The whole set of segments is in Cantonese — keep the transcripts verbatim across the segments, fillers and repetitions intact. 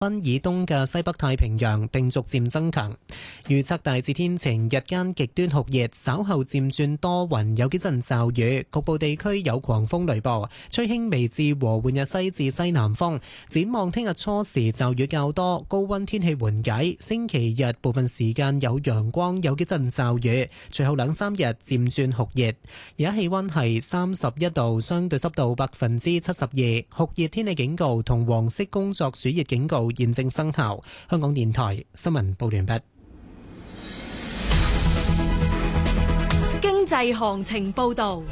賓以東嘅西北太平洋，並逐漸增強。預測大致天晴，日間極端酷熱，稍後漸轉多雲，有幾陣驟雨，局部地區有狂風雷暴，吹輕微至和緩日西至西南風。展望聽日初時驟雨較多，高溫天氣緩解。星期日部分時間有陽光，有幾陣驟雨，隨後兩三日漸轉酷熱。而家氣溫係三十一度，相對濕度百分之七十二，酷熱天氣警告同黃色工作暑熱警告現正生效。香港電台新聞報完畢。 經濟行情報道。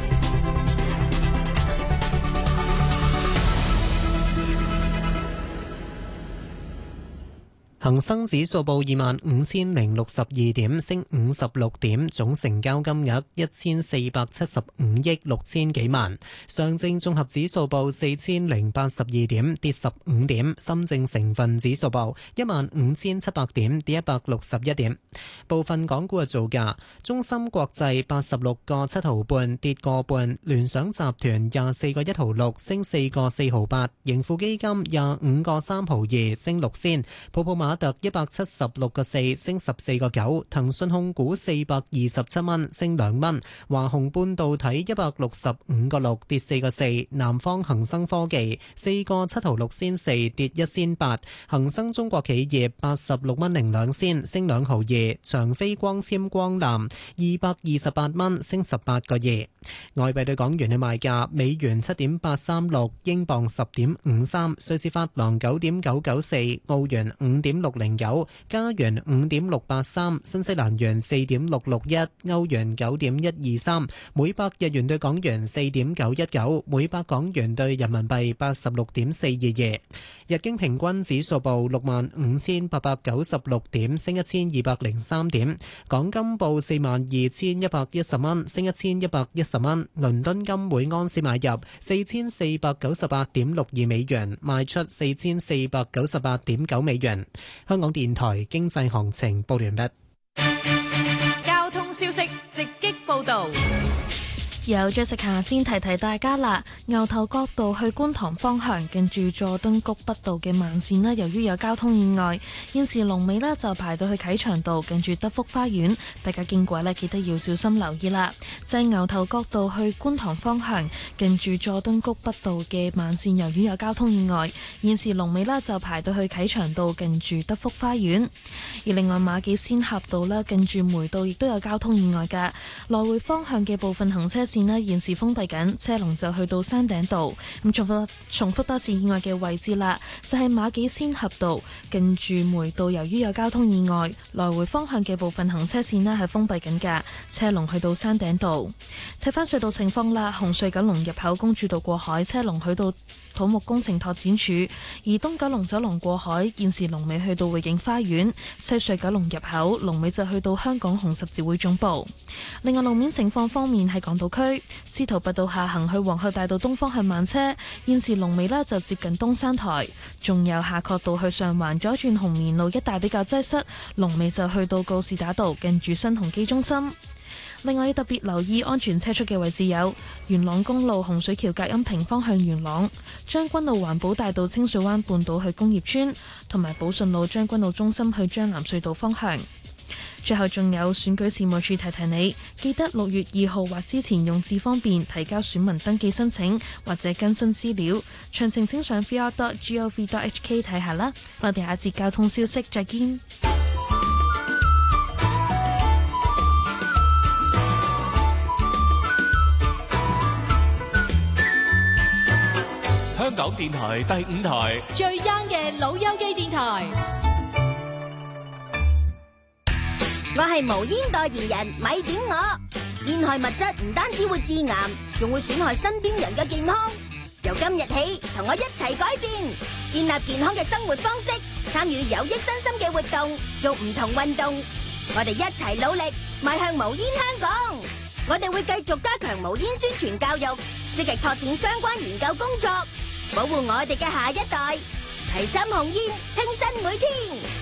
恒生指數報二萬五千零六十二點，升五十六點，總成交金額一千四百七十五億六千幾萬。上證綜合指數報四千零八十二點，跌十五點。深證成分指數報一萬五千七百點，跌一百六十一點。部分港股嘅造價：中芯國際八十六個七毫半，跌個半；聯想集團廿四個一毫六，升四個四毫八；盈富基金廿五個三毫二，升六仙；普普馬馬特一百七十六個四，升十四個九，騰訊控股四百二十七蚊，升兩蚊，華虹半導體一百六十五個六，跌四個四，南方恒生科技四個七毫六仙四，跌一仙八，恒生中國企業八十六蚊零兩仙，升兩毫二，長飛光纖光纜二百二十八蚊，升十八個二。外幣對港元嘅賣價：美元七點八三六，英鎊十點五三，瑞士法郎九點九九四，澳元五點六零九，加元五點六八三，新西蘭元四點六六一，歐元九點一二三，每百日元對港元四點九一九，每百港元對人民幣八十六點四二二。日經平均指數報六萬五千八百九十六點，升一千二百零三點。港金報四萬二千一百一十蚊，升一千一百一十蚊。倫敦金每安士買入四千四百九十八點六二美元，賣出四千四百九十八點九美元。香港電台經濟行情報完畢。 交通消息直擊報道。 有 Jessica 先提提大家啦，牛頭角道去觀塘方向近住佐敦谷北道嘅慢線呢，由於有交通意外，現時龍尾呢就排到去啟祥道近住德福花園，大家經過呢記得要小心留意啦。就係牛頭角道去觀塘方向近住佐敦谷北道嘅慢線，由於有交通意外，現時龍尾呢就排到去啟祥道近住德福花園。而另外馬己仙峽道呢近住梅道亦都有交通意外㗎，來回方向嘅部分行車線呢現時封閉緊，車龍就去到山頂道。咁重複重複多次意外嘅位置啦，就係馬己仙峽道近住梅道，由於有交通意外，來回方向嘅部分行車線呢係封閉緊㗎，車龍去到山頂道。睇翻隧道情況啦，紅隧九龍入口公主道過海，車龍去到土木工程拓展署；而東九龍走廊過海，現時龍尾去到匯景花園；西隧九龍入口龍尾就去到香港紅十字會總部。另外路面情況方面，喺港島區司徒拔道下行去皇后大道東方向慢車，現時龍尾呢就接近東山台；仲有夏慤道去上環左轉紅棉路一帶比較擠塞，龍尾就去到告士打道近住新鴻基中心。另外要特別留意安全車速嘅位置有元朗公路洪水橋隔音屏方向元朗、將軍澳環保大道清水灣半島去工業村，同埋寶順路將軍澳中心去將藍隧道方向。最後仲有選舉事務處提提你，記得六月二號或之前用智方便提交選民登記申請或者更新資料，詳情請上 v r dot gov dot h k 睇下啦。我哋下一節交通消息再見。 香港電台第五台最 young 嘅老友記電台， 我係無煙代言人，咪點我。煙害物質唔單止會致癌，仲會損害身邊人嘅健康。由今日起，同我一齊改變，建立健康嘅生活方式，參與有益身心嘅活動，做唔同運動。我哋一齊努力，邁向無煙香港。我哋會繼續加強無煙宣傳教育，積極拓展相關研究工作，保護我哋嘅下一代，齊心控煙，清新每天。